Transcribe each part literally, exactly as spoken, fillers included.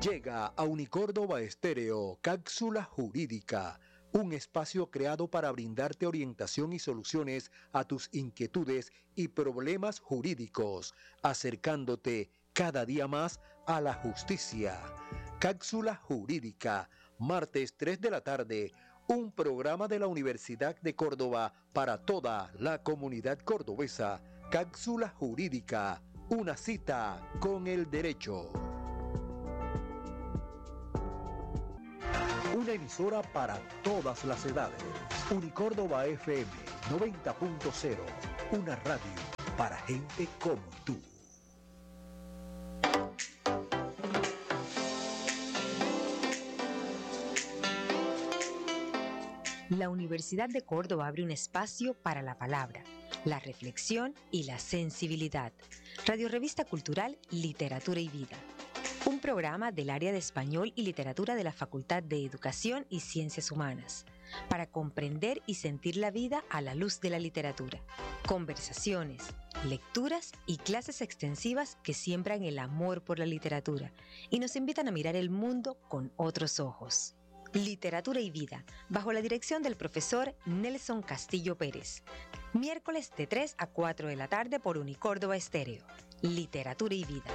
Llega a Unicórdoba Estéreo, Cápsula Jurídica, un espacio creado para brindarte orientación y soluciones a tus inquietudes y problemas jurídicos, acercándote cada día más a la justicia. Cápsula Jurídica, martes tres de la tarde, un programa de la Universidad de Córdoba para toda la comunidad cordobesa. Cápsula Jurídica, una cita con el derecho. Una emisora para todas las edades. Unicórdoba F M noventa punto cero. Una radio para gente como tú. La Universidad de Córdoba abre un espacio para la palabra, la reflexión y la sensibilidad. Radio Revista Cultural, Literatura y Vida. Un programa del área de Español y Literatura de la Facultad de Educación y Ciencias Humanas, para comprender y sentir la vida a la luz de la literatura. Conversaciones, lecturas y clases extensivas que siembran el amor por la literatura y nos invitan a mirar el mundo con otros ojos. Literatura y Vida, bajo la dirección del profesor Nelson Castillo Pérez. Miércoles de tres a cuatro de la tarde por Unicórdoba Estéreo. Literatura y Vida.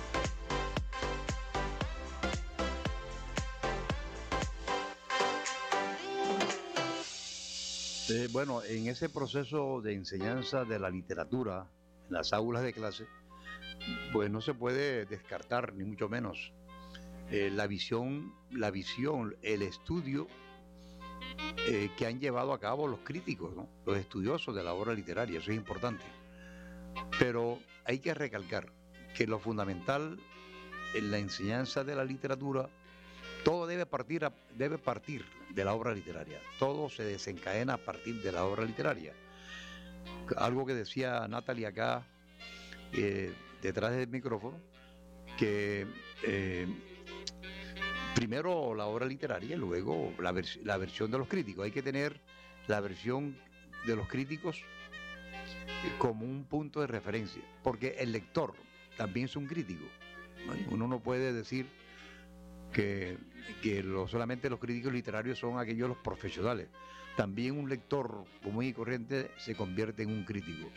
Eh, bueno, en ese proceso de enseñanza de la literatura, en las aulas de clase, pues no se puede descartar, ni mucho menos, eh, la visión, la visión, el estudio eh, que han llevado a cabo los críticos, ¿no? Los estudiosos de la obra literaria, eso es importante. Pero hay que recalcar que lo fundamental en la enseñanza de la literatura, todo debe partir, a, debe partir de la obra literaria. Todo se desencadena a partir de la obra literaria. Algo que decía Natalie acá, eh, detrás del micrófono, que eh, primero la obra literaria y luego la, vers- la versión de los críticos. Hay que tener la versión de los críticos como un punto de referencia, porque el lector también es un crítico, ¿no? Uno no puede decir que, que lo, solamente los críticos literarios son aquellos los profesionales. También un lector común y corriente se convierte en un crítico.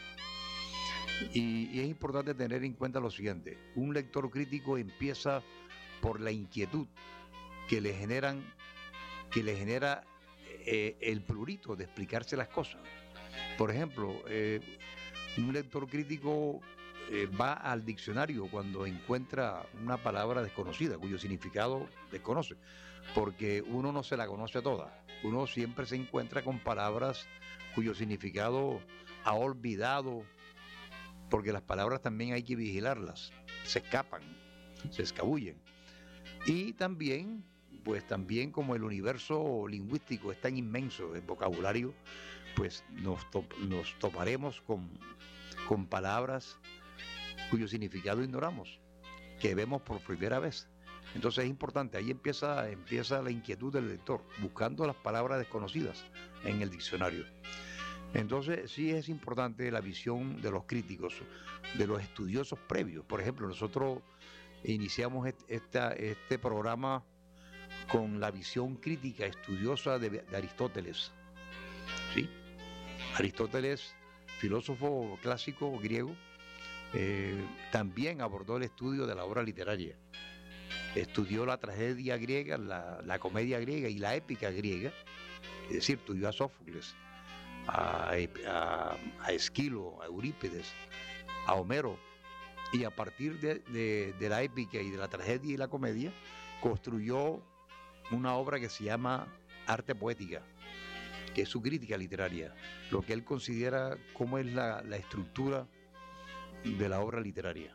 Y, y es importante tener en cuenta lo siguiente: un lector crítico empieza por la inquietud que le generan, que le genera eh, el prurito de explicarse las cosas. Por ejemplo, eh, un lector crítico Eh, va al diccionario cuando encuentra una palabra desconocida, cuyo significado desconoce, porque uno no se la conoce toda. Uno siempre se encuentra con palabras cuyo significado ha olvidado, porque las palabras también hay que vigilarlas, se escapan, se escabullen. Y también, pues también como el universo lingüístico es tan inmenso, el vocabulario, pues nos, top, nos toparemos con, con palabras cuyo significado ignoramos, que vemos por primera vez. Entonces es importante, ahí empieza, empieza la inquietud del lector, buscando las palabras desconocidas en el diccionario. Entonces sí es importante la visión de los críticos, de los estudiosos previos. Por ejemplo, nosotros iniciamos esta, este programa con la visión crítica estudiosa de, de Aristóteles. ¿Sí? Aristóteles, filósofo clásico griego, Eh, también abordó el estudio de la obra literaria. Estudió la tragedia griega, la, la comedia griega y la épica griega, es decir, estudió a Sófocles, a, a, a Esquilo, a Eurípides, a Homero, y a partir de, de, de la épica y de la tragedia y la comedia construyó una obra que se llama Arte Poética, que es su crítica literaria, lo que él considera cómo es la, la estructura de la obra literaria.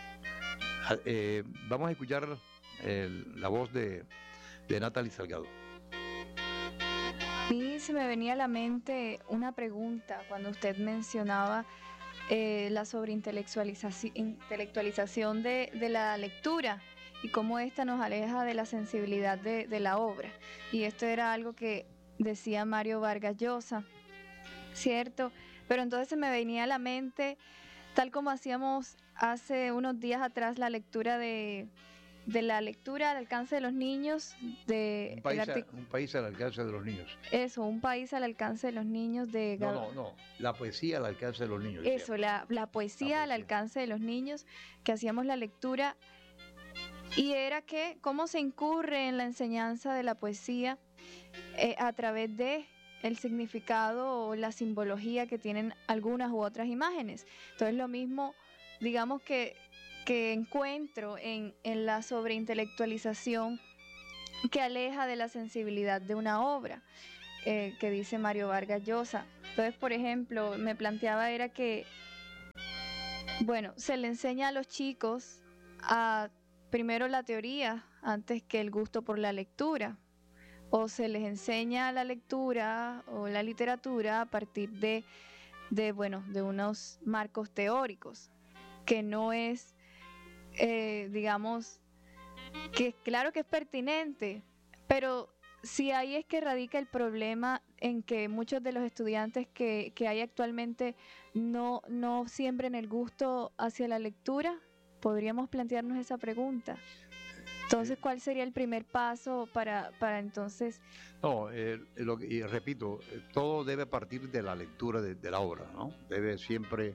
Eh, vamos a escuchar el, la voz de, de Natalie Salgado. A mí se me venía a la mente una pregunta cuando usted mencionaba eh, la sobreintelectualización intelectualización de, de la lectura y cómo ésta nos aleja de la sensibilidad de, de la obra. Y esto era algo que decía Mario Vargas Llosa, ¿cierto? Pero entonces se me venía a la mente, tal como hacíamos hace unos días atrás la lectura de de la lectura al alcance de los niños, de Un país, el artic- a, un país al alcance de los niños. eso, un país al alcance de los niños de No, Gab- no, no. La poesía al alcance de los niños. Eso, la, la poesía La al poesía. alcance de los niños, que hacíamos la lectura, y era que cómo se incurre en la enseñanza de la poesía eh, a través de el significado o la simbología que tienen algunas u otras imágenes. Entonces lo mismo, digamos que, que encuentro en, en la sobreintelectualización que aleja de la sensibilidad de una obra, eh, que dice Mario Vargas Llosa. Entonces, por ejemplo, me planteaba era que, bueno, se le enseña a los chicos a primero la teoría antes que el gusto por la lectura, o se les enseña la lectura o la literatura a partir de, de bueno, de unos marcos teóricos, que no es, eh, digamos, que claro que es pertinente, pero sí ahí es que radica el problema en que muchos de los estudiantes que, que hay actualmente no, no siembren el gusto hacia la lectura. Podríamos plantearnos esa pregunta. Entonces, ¿cuál sería el primer paso para, para entonces? No, eh, lo que- y repito, eh, todo debe partir de la lectura de, de la obra, ¿no? Debe siempre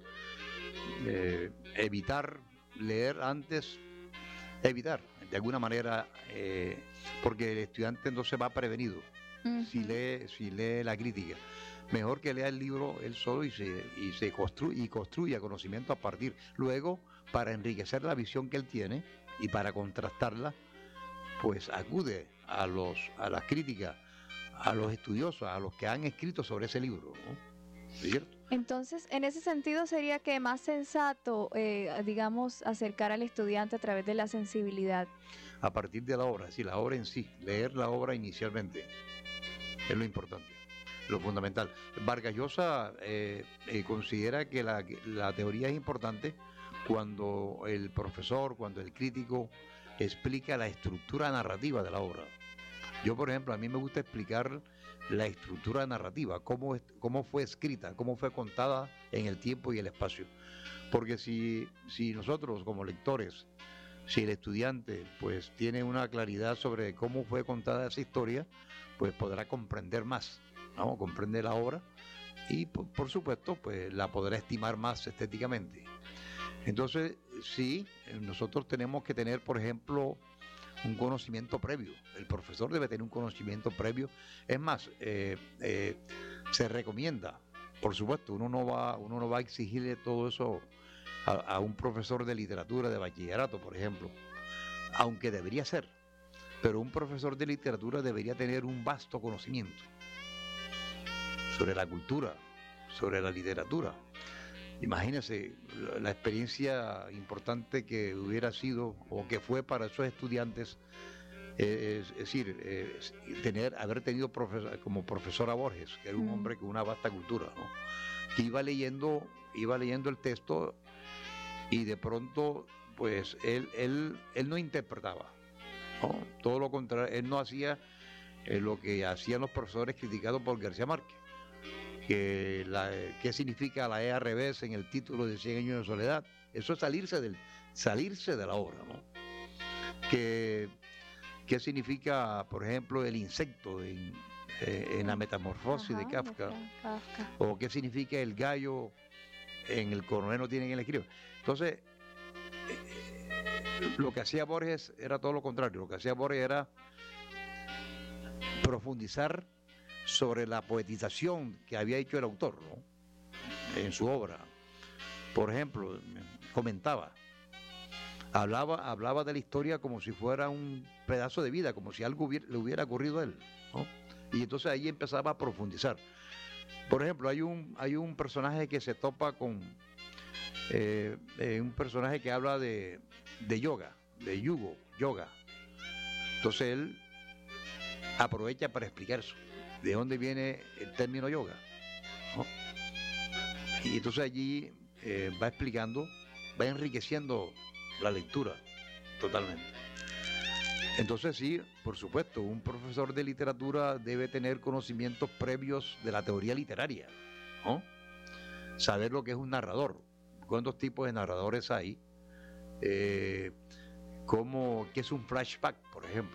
eh, evitar leer antes, evitar, de alguna manera, eh, porque el estudiante no se va prevenido si Ujú. lee, si lee la crítica. Mejor que lea el libro él solo y se, y se construye y construya conocimiento a partir. Luego, para enriquecer la visión que él tiene y para contrastarla, pues acude a los a las críticas, a los estudiosos, a los que han escrito sobre ese libro, ¿no? ¿Es cierto? Entonces, en ese sentido sería que más sensato, eh, digamos, acercar al estudiante a través de la sensibilidad. A partir de la obra, sí, la obra en sí, leer la obra inicialmente, es lo importante, lo fundamental. Vargas Llosa eh, eh, considera que la, que la teoría es importante cuando el profesor, cuando el crítico explica la estructura narrativa de la obra. Yo, por ejemplo, a mí me gusta explicar la estructura narrativa, cómo, es- cómo fue escrita, cómo fue contada en el tiempo y el espacio. Porque si, si nosotros como lectores, si el estudiante pues tiene una claridad sobre cómo fue contada esa historia, pues podrá comprender más, ¿no? Comprende la obra y por, por supuesto pues la podrá estimar más estéticamente. Entonces, sí, eh, nosotros tenemos que tener, por ejemplo, un conocimiento previo. El profesor debe tener un conocimiento previo. Es más, eh, eh, se recomienda, por supuesto, uno no va, uno no va a exigirle todo eso a, a un profesor de literatura, de bachillerato, por ejemplo, aunque debería ser. Pero un profesor de literatura debería tener un vasto conocimiento sobre la cultura, sobre la literatura. Imagínense la, la experiencia importante que hubiera sido o que fue para esos estudiantes, eh, es, es decir, eh, tener, haber tenido profesor, como profesor a Borges, que era un Mm. hombre con una vasta cultura, ¿no? Que iba leyendo, iba leyendo el texto y de pronto, pues él, él, él no interpretaba, ¿no? Todo lo contrario, él no hacía eh, lo que hacían los profesores criticados por García Márquez. Que la, qué significa la E al revés en el título de Cien años de soledad. Eso es salirse del salirse de la obra, ¿no? Que, ¿Qué significa, por ejemplo, el insecto en, eh, en la metamorfosis de Ajá, Kafka? de Kafka. ¿O qué significa el gallo en El coronel no tiene quien le escriba? Entonces, eh, lo que hacía Borges era todo lo contrario. Lo que hacía Borges era profundizar sobre la poetización que había hecho el autor, ¿no? En su obra. Por ejemplo, comentaba, hablaba, hablaba de la historia como si fuera un pedazo de vida, como si algo hubiera, le hubiera ocurrido a él, ¿no? Y entonces ahí empezaba a profundizar. Por ejemplo, hay un, hay un personaje que se topa con eh, eh, un personaje que habla de, de yoga, de yugo, yoga. Entonces él aprovecha para explicar eso. ¿De dónde viene el término yoga? ¿No? Y entonces allí eh, va explicando, va enriqueciendo la lectura totalmente. Entonces sí, por supuesto, un profesor de literatura debe tener conocimientos previos de la teoría literaria, ¿no? Saber lo que es un narrador, cuántos tipos de narradores hay, eh, cómo, qué es un flashback, por ejemplo,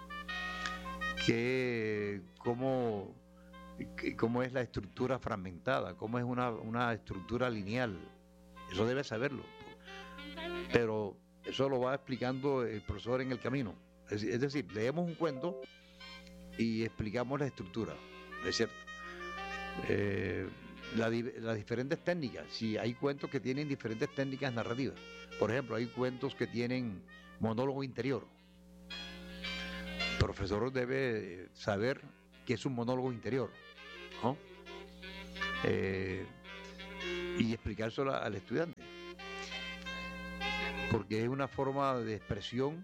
qué, cómo, qué- cómo es la estructura fragmentada, cómo es una, una estructura lineal. Eso debe saberlo, pero eso lo va explicando el profesor en el camino. Es, es decir, leemos un cuento y explicamos la estructura, ¿es cierto? Eh, la di- las diferentes técnicas, si hay cuentos que tienen diferentes técnicas narrativas. Por ejemplo, hay cuentos que tienen monólogo interior. El profesor debe saber qué es un monólogo interior, ¿no? Eh, y explicárselo al estudiante, porque es una forma de expresión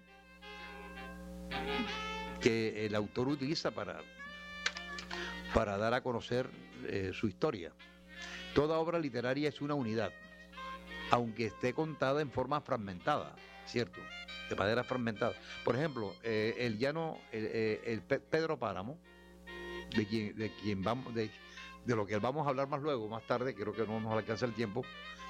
que el autor utiliza para, para dar a conocer eh, su historia. Toda obra literaria es una unidad, aunque esté contada en forma fragmentada, ¿cierto? De manera fragmentada. Por ejemplo, eh, el llano, el, eh, el Pe- Pedro Páramo, de quien, de quien vamos, de, de lo que vamos a hablar más luego, más tarde, creo que no nos alcanza el tiempo,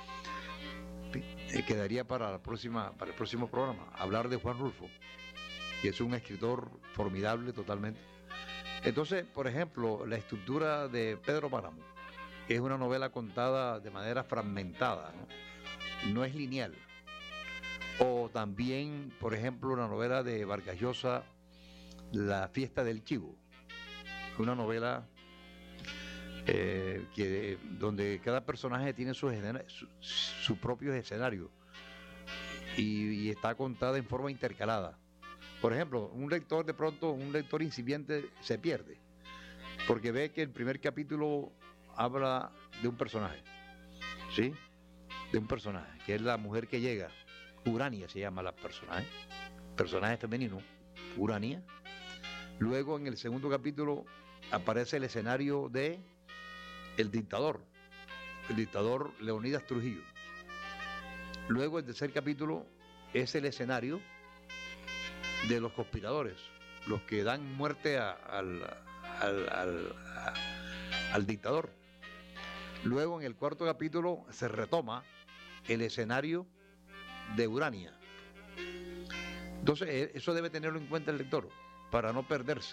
eh, quedaría para la próxima, para el próximo programa, hablar de Juan Rulfo, que es un escritor formidable totalmente. Entonces, por ejemplo, la estructura de Pedro Páramo, que es una novela contada de manera fragmentada, ¿no? No es lineal. O también, por ejemplo, una novela de Vargas Llosa, La fiesta del chivo, una novela eh, que, donde cada personaje tiene su, su, su propio escenario y, y está contada en forma intercalada. Por ejemplo, un lector de pronto, un lector incipiente se pierde, porque ve que el primer capítulo habla de un personaje, ¿sí? De un personaje, que es la mujer que llega, Urania se llama la personaje, personaje femenino, Urania. Luego en el segundo capítulo aparece el escenario de el dictador, el dictador Leonidas Trujillo. Luego el tercer capítulo es el escenario de los conspiradores, los que dan muerte a, al, al, al, a, al dictador. Luego en el cuarto capítulo se retoma el escenario de Urania. Entonces eso debe tenerlo en cuenta el lector para no perderse,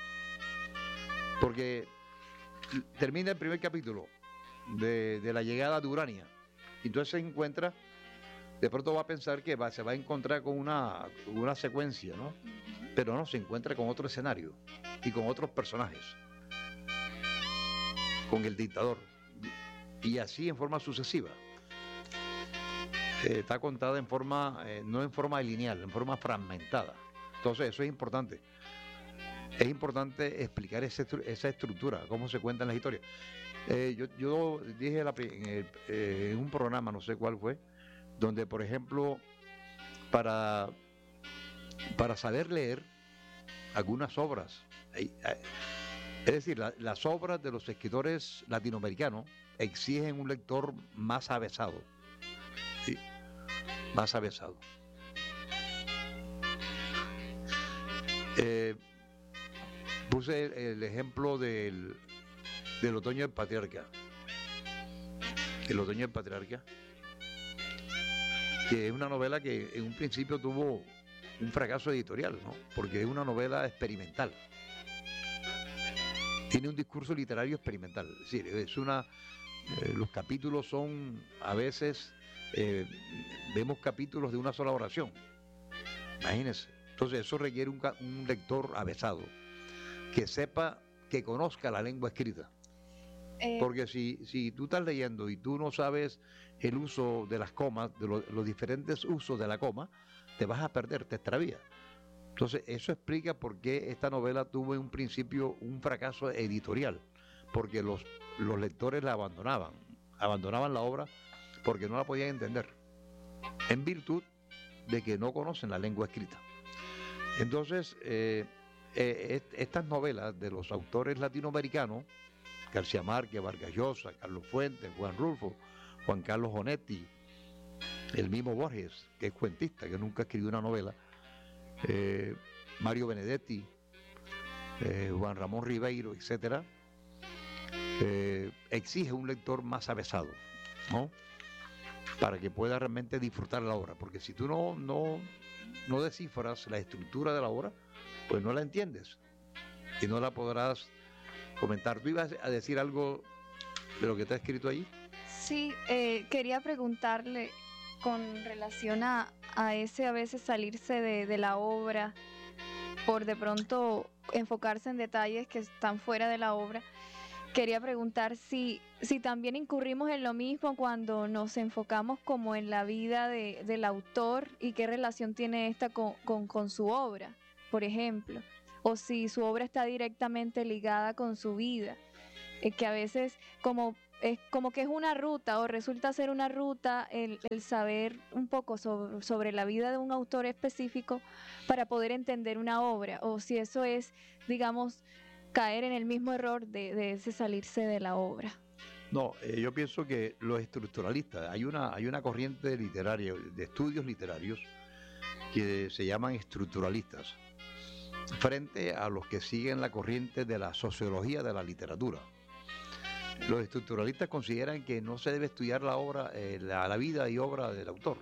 porque termina el primer capítulo de, de la llegada de Urania, entonces se encuentra, de pronto va a pensar que va, se va a encontrar con una, una secuencia, ¿no? Pero no, se encuentra con otro escenario y con otros personajes, con el dictador, y así en forma sucesiva. Eh, está contada en forma, eh, no en forma lineal, en forma fragmentada. Entonces eso es importante. Es importante explicar ese, esa estructura, cómo se cuentan las historias. Eh, yo, yo dije la, en, el, eh, en un programa, no sé cuál fue, donde por ejemplo, para, para saber leer algunas obras, hay, hay, es decir, la, las obras de los escritores latinoamericanos exigen un lector más avesado, ¿sí? Más avesado. Eh, puse el, el ejemplo del, del Otoño del Patriarca. El Otoño del Patriarca, que es una novela que en un principio tuvo un fracaso editorial, ¿no? Porque es una novela experimental. Tiene un discurso literario experimental. Es decir, es una, eh, los capítulos son, a veces, eh, vemos capítulos de una sola oración. Imagínense. Entonces eso requiere un, un lector avesado, que sepa, que conozca la lengua escrita. Eh, Porque si, si tú estás leyendo y tú no sabes el uso de las comas, de lo, los diferentes usos de la coma, te vas a perder, te extravías. Entonces eso explica por qué esta novela tuvo en un principio un fracaso editorial, porque los, los lectores la abandonaban, abandonaban la obra porque no la podían entender, en virtud de que no conocen la lengua escrita. Entonces, eh, eh, estas novelas de los autores latinoamericanos, García Márquez, Vargas Llosa, Carlos Fuentes, Juan Rulfo, Juan Carlos Onetti, el mismo Borges, que es cuentista, que nunca escribió una novela, eh, Mario Benedetti, eh, Juan Ramón Ribeiro, etcétera, eh, exige un lector más avesado, ¿no? Para que pueda realmente disfrutar la obra, porque si tú no, no, no descifras la estructura de la obra, pues no la entiendes y no la podrás comentar. ¿Tú ibas a decir algo de lo que está escrito ahí? Sí, eh, quería preguntarle con relación a, a ese a veces salirse de, de la obra por de pronto enfocarse en detalles que están fuera de la obra. Quería preguntar si, si también incurrimos en lo mismo cuando nos enfocamos como en la vida de, del autor y qué relación tiene esta con, con, con su obra, por ejemplo, o si su obra está directamente ligada con su vida, eh, que a veces como es como que es una ruta o resulta ser una ruta el, el saber un poco sobre, sobre la vida de un autor específico para poder entender una obra, o si eso es, digamos, caer en el mismo error de, de ese salirse de la obra. No, eh, yo pienso que los estructuralistas, hay una, hay una corriente literaria, de estudios literarios, que se llaman estructuralistas, frente a los que siguen la corriente de la sociología de la literatura. Los estructuralistas consideran que no se debe estudiar la obra, eh, la, la vida y obra del autor.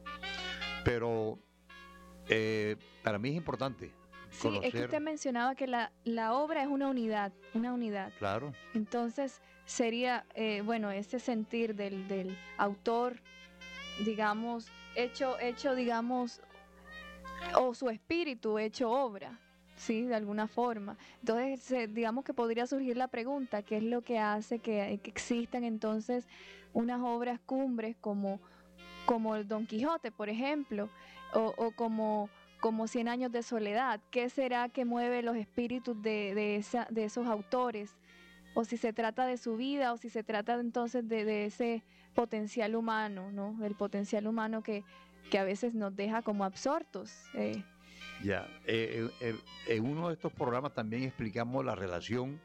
Pero eh, para mí es importante Sí, conocer. es que usted mencionaba que la, la obra es una unidad, una unidad. Claro. Entonces sería, eh, bueno, ese sentir del, del autor, digamos, hecho, hecho, digamos, o su espíritu hecho obra. Sí, de alguna forma. Entonces, se, digamos que podría surgir la pregunta, ¿qué es lo que hace que, que existan entonces unas obras cumbres como, como el Don Quijote, por ejemplo, o, o como, como Cien años de soledad? ¿Qué será que mueve los espíritus de, de, esa, de esos autores? O si se trata de su vida, o si se trata entonces de, de ese potencial humano, ¿no? El potencial humano que, que a veces nos deja como absortos. Eh. Ya, eh, eh, en uno de estos programas también explicamos la relación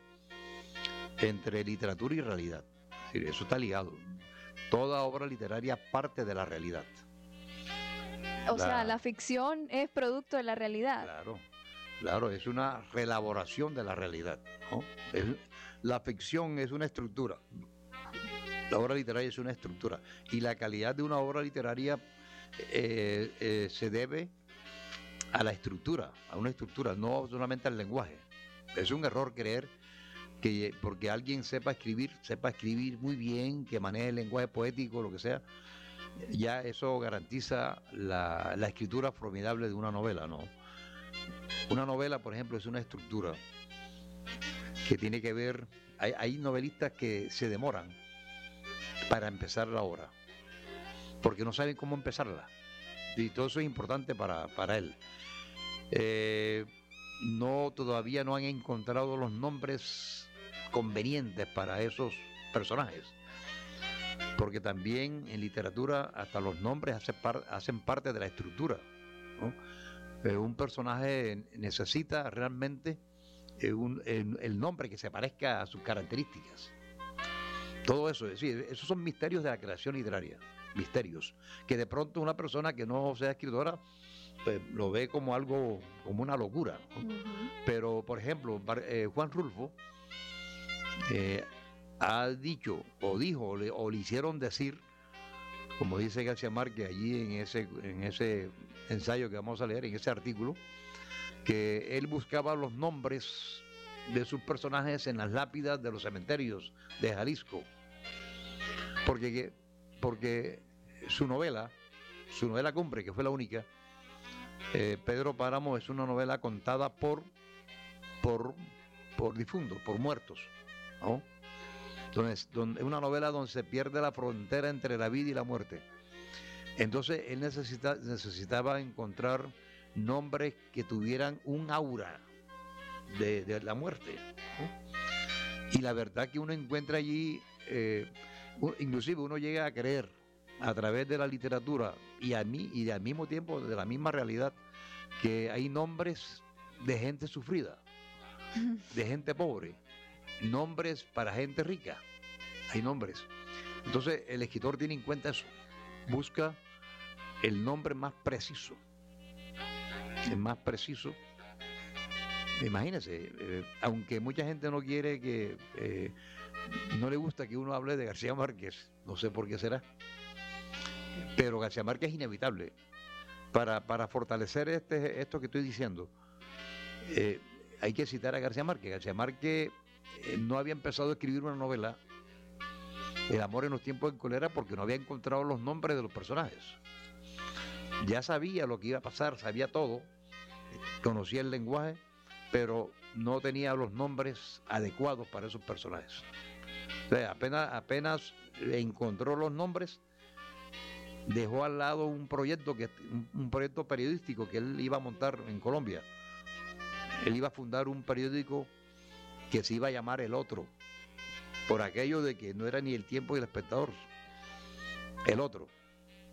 entre literatura y realidad. Es decir, eso está ligado. Toda obra literaria parte de la realidad. O la, sea, la ficción es producto de la realidad. Claro, claro, es una reelaboración de la realidad, ¿no? Es, la ficción es una estructura. La obra literaria es una estructura. Y la calidad de una obra literaria eh, eh, se debe a la estructura, a una estructura, no solamente al lenguaje. Es un error creer que porque alguien sepa escribir, sepa escribir muy bien, que maneje el lenguaje poético, lo que sea, ya eso garantiza la, la escritura formidable de una novela, ¿no? Una novela, por ejemplo, es una estructura que tiene que ver, hay, hay novelistas que se demoran para empezar la obra, porque no saben cómo empezarla, y todo eso es importante para, para él. Eh, no, todavía no han encontrado los nombres convenientes para esos personajes, porque también en literatura hasta los nombres hacen, par, hacen parte de la estructura, ¿no? Eh, un personaje necesita realmente eh, un, el, el nombre que se parezca a sus características. Todo eso, es decir, esos son misterios de la creación literaria, misterios, que de pronto una persona que no sea escritora pues, lo ve como algo, como una locura, ¿no? Uh-huh. Pero, por ejemplo, eh, Juan Rulfo eh, ha dicho, o dijo, o le, o le hicieron decir, como dice García Márquez allí en ese, en ese ensayo que vamos a leer, en ese artículo, que él buscaba los nombres de sus personajes en las lápidas de los cementerios de Jalisco, porque, porque su novela, su novela cumbre, que fue la única, eh, Pedro Páramo, es una novela contada por, por, por difuntos, por muertos, ¿no? Entonces, donde, es una novela donde se pierde la frontera entre la vida y la muerte. Entonces, él necesita, necesitaba encontrar nombres que tuvieran un aura de, de la muerte, ¿no? Y la verdad que uno encuentra allí, eh, inclusive uno llega a creer a través de la literatura y a mí y al mismo tiempo de la misma realidad que hay nombres de gente sufrida, de gente pobre, nombres para gente rica, hay nombres. Entonces el escritor tiene en cuenta eso, busca el nombre más preciso, el más preciso. Imagínense, eh, aunque mucha gente no quiere que, eh, no le gusta que uno hable de García Márquez, no sé por qué será, pero García Márquez es inevitable. para, para fortalecer este, esto que estoy diciendo, eh, hay que citar a García Márquez. García Márquez eh, no había empezado a escribir una novela, El amor en los tiempos de cólera, porque no había encontrado los nombres de los personajes. Ya sabía lo que iba a pasar, sabía todo, conocía el lenguaje, pero no tenía los nombres adecuados para esos personajes. O sea, apenas, apenas encontró los nombres, dejó al lado un proyecto, que, un, un proyecto periodístico que él iba a montar en Colombia. Él iba a fundar un periódico que se iba a llamar El Otro, por aquello de que no era ni El Tiempo y El Espectador, El Otro.